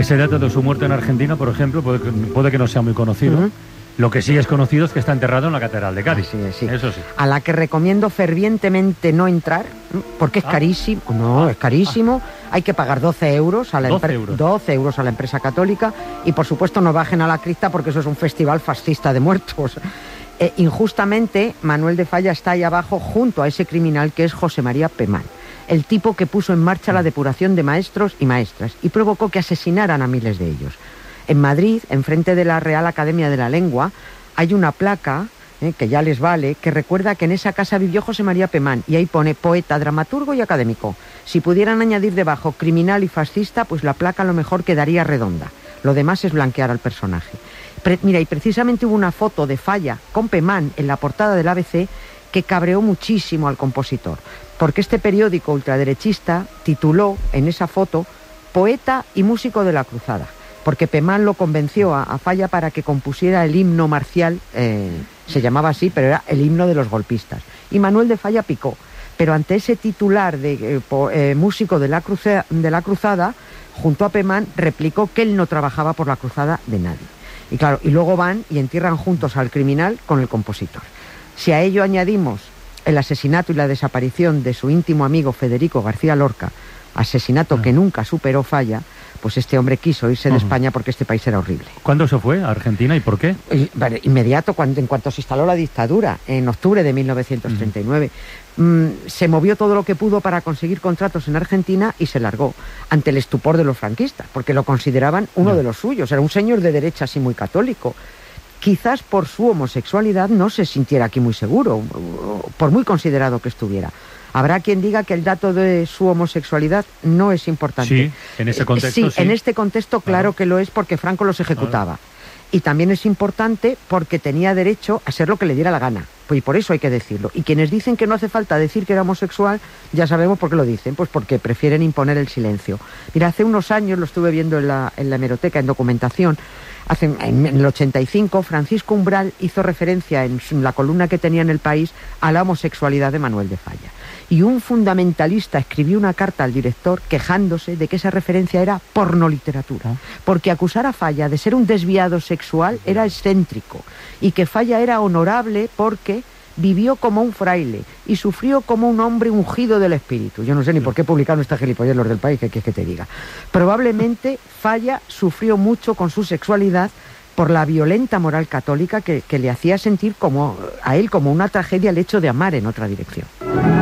Ese dato de su muerte en Argentina, por ejemplo, puede que no sea muy conocido. Lo que sí es conocido es que está enterrado en la Catedral de Cádiz. Sí. Eso sí. A la que recomiendo fervientemente no entrar, porque es carísimo. No, es carísimo. Hay que pagar 12 euros a la 12 euros a la empresa católica. Y por supuesto no bajen a la cripta porque eso es un festival fascista de muertos. Injustamente, Manuel de Falla está ahí abajo junto a ese criminal que es José María Pemán, el tipo que puso en marcha la depuración de maestros y maestras y provocó que asesinaran a miles de ellos. En Madrid, enfrente de la Real Academia de la Lengua, hay una placa, que ya les vale, que recuerda que en esa casa vivió José María Pemán, y ahí pone poeta, dramaturgo y académico. Si pudieran añadir debajo criminal y fascista, pues la placa a lo mejor quedaría redonda. Lo demás es blanquear al personaje. Mira, y precisamente hubo una foto de Falla con Pemán en la portada del ABC que cabreó muchísimo al compositor, porque este periódico ultraderechista tituló en esa foto poeta y músico de la cruzada, porque Pemán lo convenció a Falla para que compusiera el himno marcial, se llamaba así, pero era el himno de los golpistas. Y Manuel de Falla picó, pero ante ese titular de músico de la cruzada, junto a Pemán, replicó que él no trabajaba por la cruzada de nadie. Y claro, y luego van y entierran juntos al criminal con el compositor. Si a ello añadimos el asesinato y la desaparición de su íntimo amigo Federico García Lorca, asesinato que nunca superó Falla, pues este hombre quiso irse de España porque este país era horrible. ¿Cuándo se fue a Argentina y por qué? Inmediato, en cuanto se instaló la dictadura, en octubre de 1939. Se movió todo lo que pudo para conseguir contratos en Argentina y se largó ante el estupor de los franquistas, porque lo consideraban uno de los suyos. Era un señor de derechas y muy católico. Quizás por su homosexualidad no se sintiera aquí muy seguro, por muy considerado que estuviera. Habrá quien diga que el dato de su homosexualidad no es importante. Sí, en ese contexto sí. En este contexto claro que lo es, porque Franco los ejecutaba. Y también es importante porque tenía derecho a ser lo que le diera la gana. Pues y por eso hay que decirlo. Y quienes dicen que no hace falta decir que era homosexual, ya sabemos por qué lo dicen. Pues porque prefieren imponer el silencio. Mira, hace unos años, lo estuve viendo en la hemeroteca, en documentación, en el 85, Francisco Umbral hizo referencia en la columna que tenía en El País a la homosexualidad de Manuel de Falla. Y un fundamentalista escribió una carta al director quejándose de que esa referencia era pornoliteratura, porque acusar a Falla de ser un desviado sexual era excéntrico, y que Falla era honorable porque vivió como un fraile y sufrió como un hombre ungido del espíritu. Yo no sé ni por qué publicaron esta gilipollez los del País, que quieres que te diga. Probablemente Falla sufrió mucho con su sexualidad por la violenta moral católica que le hacía sentir a él como una tragedia el hecho de amar en otra dirección.